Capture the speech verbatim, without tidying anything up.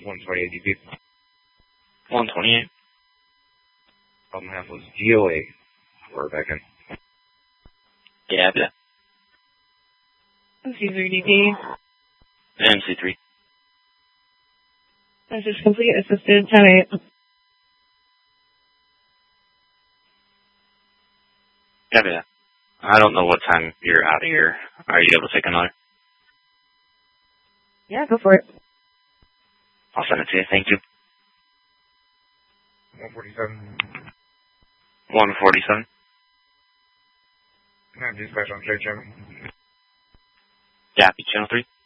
one twenty-eight D P. one twenty-eight. Bottom half was G O A. We're back in. Yeah, yeah. M C three D P. M C three. Message complete. Assisted ten eight. Yeah, yeah. I don't know what time you're out of here. Are you able to take another? Yeah, go for it. I'll send it to you. Thank you. one forty-seven. one forty-seven. Can I have dispatch on straight channel? Yeah, channel three.